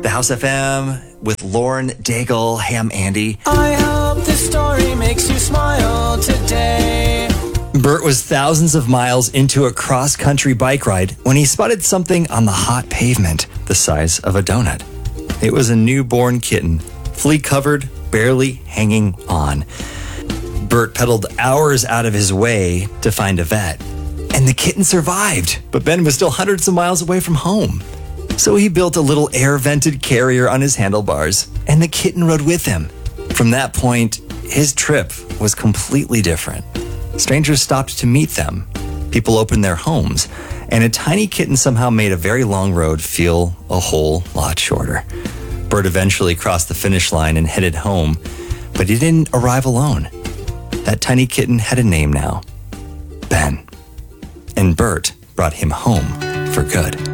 the House FM with Lauren Daigle. Hey, I'm Andy. I hope this story makes you smile today. Bert was thousands of miles into a cross-country bike ride when he spotted something on the hot pavement the size of a donut. It was a newborn kitten, flea-covered, barely hanging on. Bert pedaled hours out of his way to find a vet, and the kitten survived, but Ben was still hundreds of miles away from home. So he built a little air-vented carrier on his handlebars, and the kitten rode with him. From that point, his trip was completely different. Strangers stopped to meet them. People opened their homes, and a tiny kitten somehow made a very long road feel a whole lot shorter. Bert eventually crossed the finish line and headed home, but he didn't arrive alone. That tiny kitten had a name now, Ben. And Bert brought him home for good.